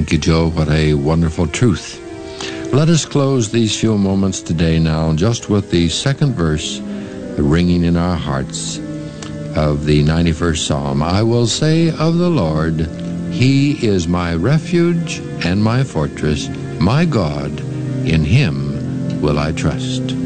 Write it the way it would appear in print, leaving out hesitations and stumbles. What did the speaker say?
Thank you, Joe. What a wonderful truth. Let us close these few moments today now just with the second verse ringing in our hearts of the 91st Psalm. I will say of the Lord, He is my refuge and my fortress, my God, in Him will I trust.